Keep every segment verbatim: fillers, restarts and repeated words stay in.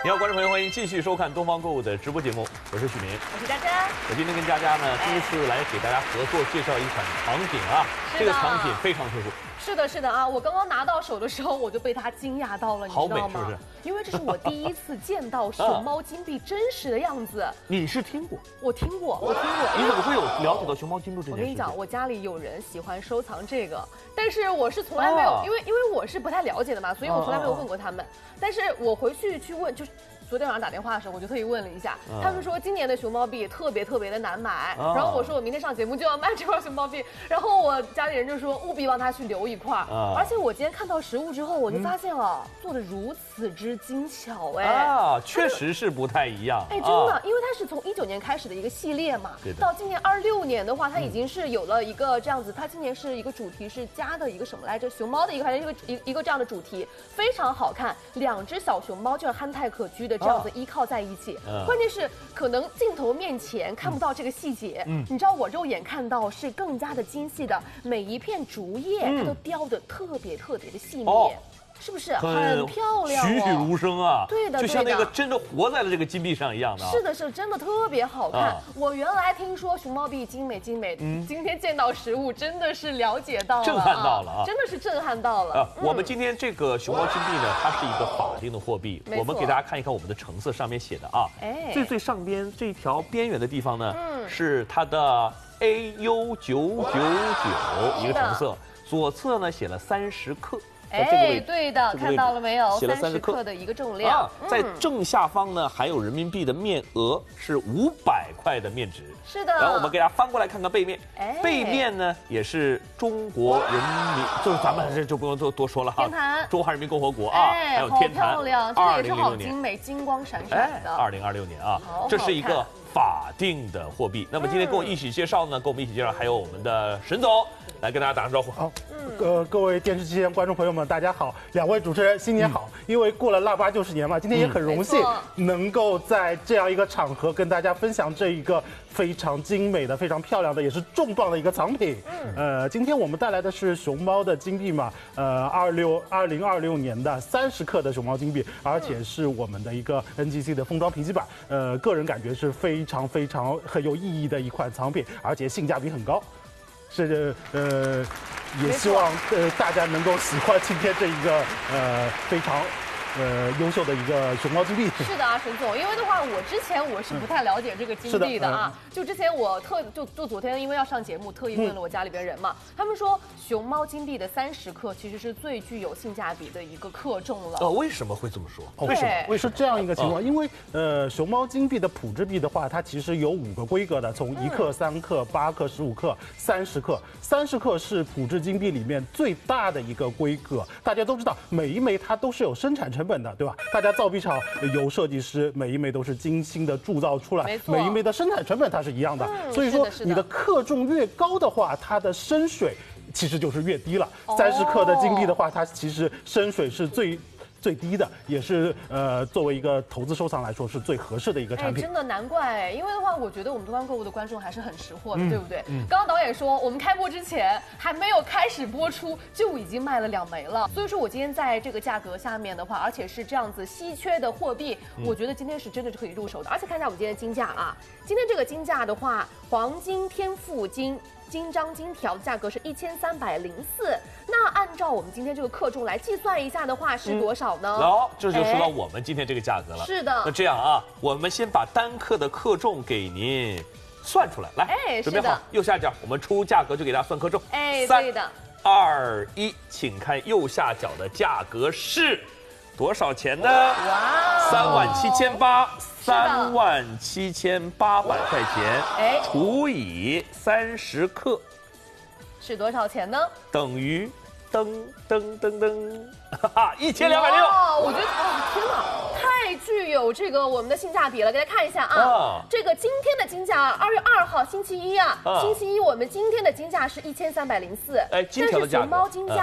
你好，观众朋友，欢迎继续收看东方购物的直播节目，我是许明， 我是佳佳。 我今天跟佳佳呢，第一次来给大家合作介绍一款藏品啊，这个藏品非常特殊。 是的，是的啊！我刚刚拿到手的时候，我就被它惊讶到了，你知道吗？是是因为这是我第一次见到熊猫金币真实的样子。 你是听过？ 我听过，我听过。 你怎么会有了解到熊猫金币这件事？ 我跟你讲，我家里有人喜欢收藏这个，但是我是从来没有，哦、因为因为我是不太了解的嘛，所以我从来没有问过他们。哦、但是我回去去问，就是。 昨天晚上打电话的时候，我就特意问了一下，嗯、他们说今年的熊猫币特别特别的难买，嗯、然后我说我明天上节目就要卖这块熊猫币，然后我家里人就说务必帮他去留一块，嗯、而且我今天看到实物之后，我就发现了、嗯、做的如此之精巧，哎， 啊，确实是不太一样， 哎，真的，啊、因为它是从一九年开始的一个系列嘛，到今年二六年的话，它已经是有了一个这样子，它今年是一个主题是加的一个什么来着？熊猫的一个还是一个一一个这样的主题，非常好看，两只小熊猫这样憨态可掬的这样子依靠在。 在一起，嗯、关键是可能镜头面前看不到这个细节，嗯、你知道我肉眼看到是更加的精细的，每一片竹叶、嗯、它都雕的特别特别的细腻。哦 是不是很漂亮、哦？ 栩栩如生啊！ 对的， 就像那个真的活在了这个金币上一样的、啊。 是的，是真的特别好看。啊、我原来听说熊猫币精美精美，嗯、今天见到实物，真的是了解到了， 震撼到了啊！ 真的是震撼到了。 啊，嗯、我们今天这个熊猫金币呢，它是一个法定的货币。我们给大家看一看我们的成色上面写的啊，哎，最最上边这条边缘的地方呢，嗯、是它的 A U 九九九一个成色，左侧呢写了三十克。 哎，对的，看到了没有？写了三十克的一个重量。啊， 在正下方呢，还有人民币的面额是五百块的面值。 是的。 然后我们给大家翻过来看看背面。哎，背面呢也是中国人民，就是咱们这就不用多多说了哈。 天坛， 中华人民共和国啊，还有天坛。 漂亮，这个也是好精美，金光闪闪的。 二零二六年啊，这是一个法定的货币。那么今天跟我一起介绍呢，跟我们一起介绍还有我们的沈总。 来跟大家打声招呼。 好，呃，各位电视机前观众朋友们，大家好！两位主持人新年好！嗯、因为过了腊八旧十年嘛，今天也很荣幸能够在这样一个场合跟大家分享这一个非常精美的、非常漂亮的，也是重磅的一个藏品。嗯，呃，今天我们带来的是熊猫的金币嘛，呃，二六二零二六年的三十克的熊猫金币，而且是我们的一个 N G C 的封装平基板。呃，个人感觉是非常非常很有意义的一款藏品，而且性价比很高。 是呃，也希望呃大家能够喜欢今天这一个呃非常。 呃，优秀的一个熊猫金币。 是的啊，沈总，因为的话，我之前我是不太了解这个金币的啊。嗯、就之前我特就就昨天因为要上节目，特意问了我家里边人嘛，嗯、他们说熊猫金币的三十克其实是最具有性价比的一个克重了。 呃，为什么会这么说？ 为什么？为是这样一个情况？因为呃，熊猫金币的普制币的话，它其实有五个规格的，从一克、三克、八克、十五克、三十克。三十克是普制金币里面最大的一个规格。大家都知道，每一枚它都是有生产成本的，对吧？大家造币厂由设计师每一枚都是精心的铸造出来，每一枚的生产成本它是一样的，嗯、所以说你的克重越高的话，它的深水其实就是越低了。三十克的金币的话，它其实深水是最。 最低的，也是呃，作为一个投资收藏来说是最合适的一个产品。 哎，真的难怪哎，因为的话，我觉得我们东方购物的观众还是很识货的，嗯、对不对？嗯。刚刚导演说，我们开播之前还没有开始播出，就已经卖了两枚了。所以说我今天在这个价格下面的话，而且是这样子稀缺的货币，嗯、我觉得今天是真的是可以入手的。而且看一下我们今天的金价啊，今天这个金价的话，黄金天赋金。 金章金条价格是一千三百零四，那按照我们今天这个克重来计算一下的话，是多少呢？ 哦、嗯，这就说到我们今天这个价格了。 是的。 那这样啊，我们先把单克的克重给您算出来，来，哎，准备好，右下角我们出价格就给大家算克重。 哎，对的。 二一，请看右下角的价格是多少钱呢？哇，三万七千八。 三万七千八百块钱，哎，除以三十克， 是多少钱呢？ 等于噔噔噔噔，哈哈，一千两百六。 哦，我觉得，哦，天哪，太具有这个我们的性价比了。给大家看一下啊，哦、这个今天的金价，二月二号星期一啊，哦、星期一我们今天的金价是一千三百零四，哎，金条的价格，但是熊猫金价。嗯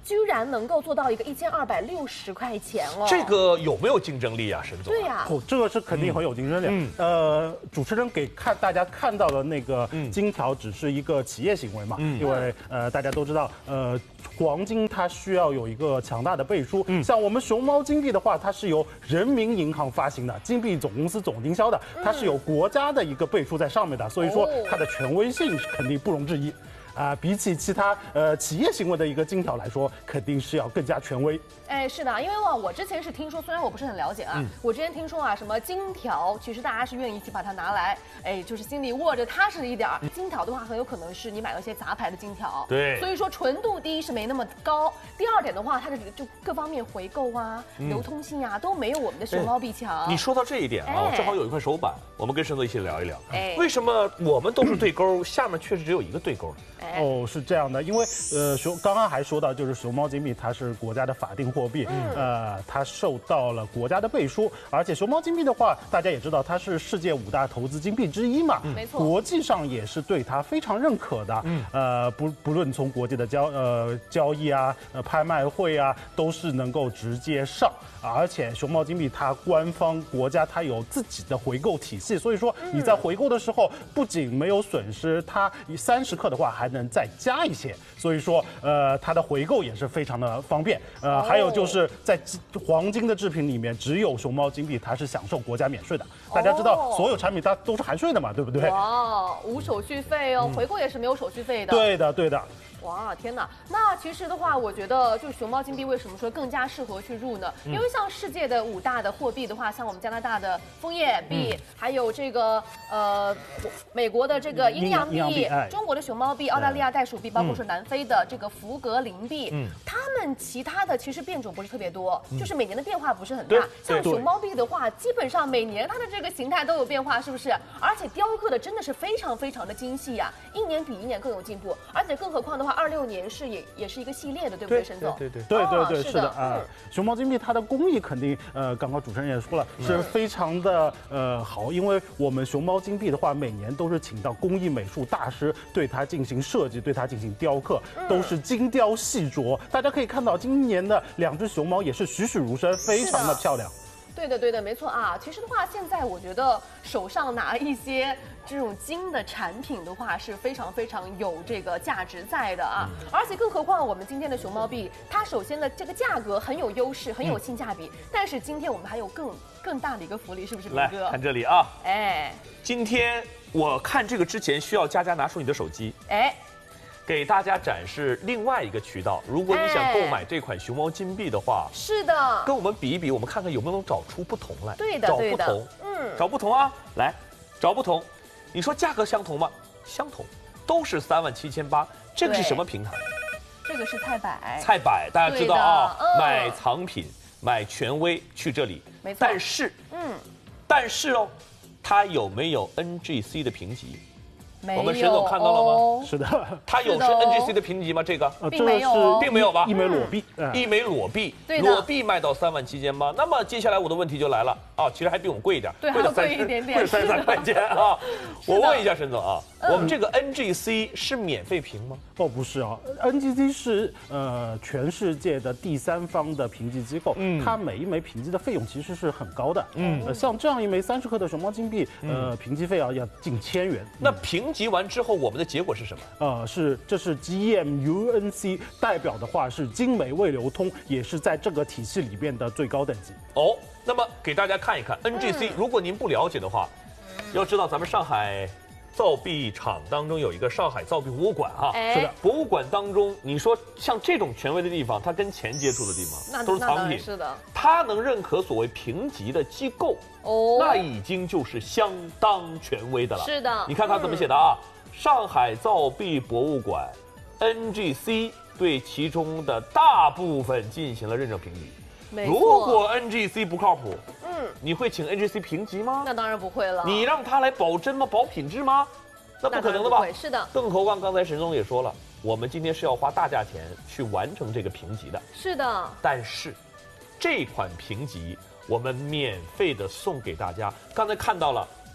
居然能够做到一个一千二百六十块钱哦。 这个有没有竞争力啊，沈总？ 对呀、啊， 哦，这个是肯定很有竞争力。嗯，呃，主持人给看大家看到的那个金条只是一个企业行为嘛，嗯、因为呃大家都知道，呃黄金它需要有一个强大的背书。嗯，像我们熊猫金币的话，它是由人民银行发行的，金币总公司总经销的，它是有国家的一个背书在上面的，所以说它的权威性肯定不容置疑。啊，比起其他呃企业行为的一个金条来说，肯定是要更加权威。 哎，是的，因为哇，我之前是听说，虽然我不是很了解啊，嗯、我之前听说啊，什么金条，其实大家是愿意去把它拿来，哎，就是心里握着踏实一点儿。金条的话，很有可能是你买了一些杂牌的金条， 对， 所以说纯度第一是没那么高，第二点的话，它的就各方面回购啊、嗯、流通性啊都没有我们的熊猫币强。 你说到这一点啊，哎、正好有一块手板，我们跟沈总一起聊一聊。哎，为什么我们都是对勾，下面却是只有一个对勾？ 哦，是这样的，因为呃熊刚刚还说到，就是熊猫金币它是国家的法定货币，嗯、呃它受到了国家的背书，而且熊猫金币的话，大家也知道它是世界五大投资金币之一嘛， 没错， 国际上也是对它非常认可的，嗯、呃不不论从国际的交呃交易啊、呃拍卖会啊，都是能够直接上，而且熊猫金币它官方国家它有自己的回购体系，所以说你在回购的时候不仅没有损失，它三十克的话还能再加一些，所以说呃它的回购也是非常的方便。呃，还有就是在黄金的制品里面，只有熊猫金币它是享受国家免税的。大家知道所有产品它都是含税的嘛，对不对？ 哇，无手续费哦，回购也是没有手续费的。 对的，对的。 哇，天哪！那其实的话，我觉得就是熊猫金币为什么说更加适合去入呢？因为像世界的五大的货币的话，像我们加拿大的枫叶币，嗯、还有这个呃美国的这个阴阳币，币哎、中国的熊猫币、澳大利亚袋鼠币，包括说南非的这个福格林币，嗯、它们其他的其实变种不是特别多，嗯、就是每年的变化不是很大。像熊猫币的话，基本上每年它的这个形态都有变化，是不是？而且雕刻的真的是非常非常的精细呀、啊，一年比一年更有进步，而且更何况的话。二六年是也也是一个系列的，对不对，沈总？ 对对对对对对，是的啊。熊猫金币它的工艺肯定，呃，刚刚主持人也说了，是非常的呃好，因为我们熊猫金币的话，每年都是请到工艺美术大师对它进行设计，对它进行雕刻，都是精雕细琢。大家可以看到，今年的两只熊猫也是栩栩如生，非常的漂亮。 对的，对的，没错啊。其实的话，现在我觉得手上拿一些这种金的产品的话，是非常非常有这个价值在的啊。嗯、而且更何况我们今天的熊猫币，它首先的这个价格很有优势，很有性价比。嗯、但是今天我们还有更更大的一个福利，是不是， 来看这里啊？哎，今天我看这个之前需要佳佳拿出你的手机，哎。给大家展示另外一个渠道，如果你想购买这款熊猫金币的话， 是的， 跟我们比一比，我们看看有没有能找出不同来。 对的， 找不同，嗯，找不同啊，来，找不同。你说价格相同吗？相同，都是三万七千八。这个是什么平台？ 这个是菜百。 菜百，大家知道啊，嗯、买藏品、买权威，去这里。 没错。 但是，嗯，但是哦，它有没有 N G C 的评级？我们沈总看到了吗？ 哦、是的， 它有是 N G C 的评级吗？这个并没有， 并没有吧？ 一枚裸币， 嗯、一枚裸币，裸币卖到三万七千八。那么接下来我的问题就来了啊，其实还比我们贵一点， 对，贵了三十，贵了三十三块钱啊。我问一下沈总啊，嗯、我们这个 N G C 是免费评吗？ 哦，不是啊 ，N G C 是呃全世界的第三方的评级机构，嗯，它每一枚评级的费用其实是很高的，嗯，呃、像这样一枚三十克的熊猫金币，呃，评级费啊要近千元。 那评级完之后，我们的结果是什么？ 呃，是这是 G M U N C 代表的话是精美未流通，也是在这个体系里边的最高等级。 哦，那么给大家看一看 N G C，、嗯、如果您不了解的话，要知道咱们上海造币厂当中有一个上海造币博物馆哈， 哎、 是的，博物馆当中，你说像这种权威的地方，它跟钱接触的地方， 那都是藏品， 是的， 它能认可所谓评级的机构，哦，那已经就是相当权威的了。 是的， 你看它怎么写的啊？嗯、上海造币博物馆 N G C 对其中的大部分进行了认证评级。如果 N G C 不靠谱，嗯，你会请 N G C 评级吗？ 那当然不会了。 你让他来保真吗？保品质吗？那不可能的吧？ 是的。 更何况刚才沈总也说了，我们今天是要花大价钱去完成这个评级的。 是的。 但是，这款评级我们免费的送给大家。刚才看到了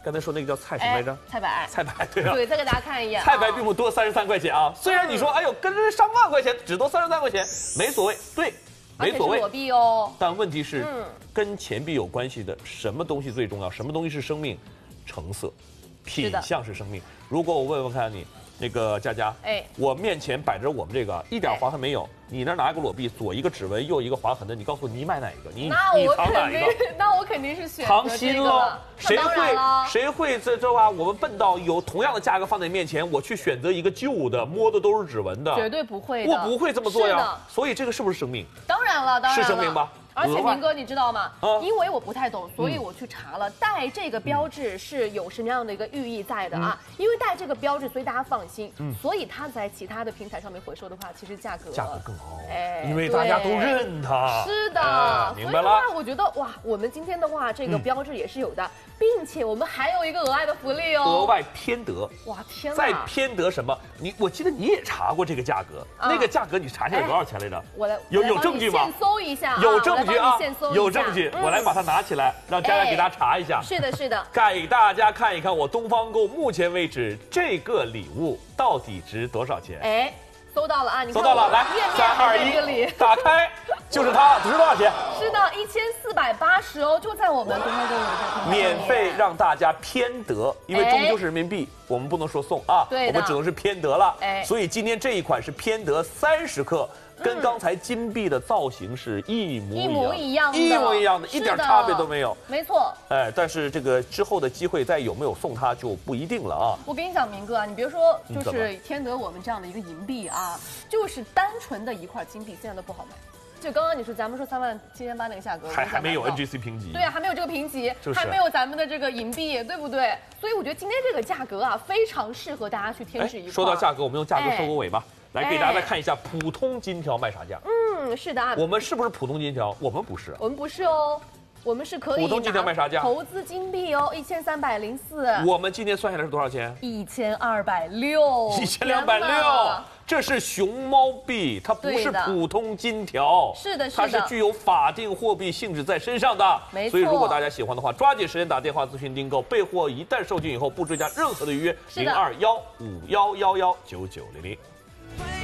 刚才说那个叫菜什么来着？ 菜白。 菜白，对啊。 对，再给大家看一眼。 菜白并不多三十三块钱啊。虽然你说，哎呦，跟着上万块钱，只多三十三块钱，没所谓，对，没所谓。 裸币哦。 但问题是，跟钱币有关系的，什么东西最重要？什么东西是生命？成色，品相是生命。如果我问问看你。那个佳佳，哎，我面前摆着我们这个一点划痕没有，你那拿一个裸币，左一个指纹，右一个划痕的，你告诉我你买哪一个？你你藏哪一个？ 那我肯定是选藏心喽。谁会谁会这这话我们笨到有同样的价格放在你面前，我去选择一个旧的，摸的都是指纹的？ 绝对不会的， 我不会这么做呀。所以这个是不是生命？ 当然了，当然是生命吧。 而且明哥，你知道吗？因为我不太懂，所以我去查了，带这个标志是有什么样的一个寓意在的啊？因为带这个标志，所以大家放心。嗯，所以它在其他的平台上面回收的话，其实价格价格更高。哎，因为大家都认它。 是的， 明白了。 我觉得哇，我们今天的话，这个标志也是有的，并且我们还有一个额外的福利哦。 额外偏得。 哇天哪！ 再偏得什么？你我记得你也查过这个价格，那个价格你查下来多少钱来着？ 我来有有证据吗？ 现搜一下。 有证据啊。有证据，我来把它拿起来，让佳佳给大家查一下。 是的，是的， 给大家看一看我东方购目前为止这个礼物到底值多少钱？哎， 搜到了啊！你搜到了，来，三二一，打开，就是它，值多少钱？ 是的，一千四百八十哦，就在我们东方购物的免费让大家偏得，因为终究是人民币，我们不能说送啊，我们只能是偏得了。哎，所以今天这一款是偏得三十克。跟刚才金币的造型是一模一模一样， 一模一样的，一点差别都没有。 没错。 哎，但是这个之后的机会再有没有送它就不一定了啊。 我跟你讲，明哥啊，你别说，就是天得我们这样的一个银币啊，就是单纯的一块金币，现在都不好买。就刚刚你说咱们说三万七千八那个价格， 还还没有 N G C 评级。 对啊，还没有这个评级，还没有咱们的这个银币，对不对？所以我觉得今天这个价格啊，非常适合大家去添置一块。 说到价格，我们用价格收个尾吧。来给大家再看一下普通金条卖啥价？ 嗯，是的。 我们是不是普通金条？我们不是。 我们不是哦，我们是可以。 普通金条卖啥价？ 投资金币哦，一千三百零四。 我们今天算下来是多少钱？ 一千二百六。 一千两百六。这是熊猫币，它不是普通金条。 是的，是的。它是具有法定货币性质在身上的。 没错。 所以如果大家喜欢的话，抓紧时间打电话咨询订购，备货一旦售罄以后不追加任何的预约。零二幺五幺幺幺九九零零。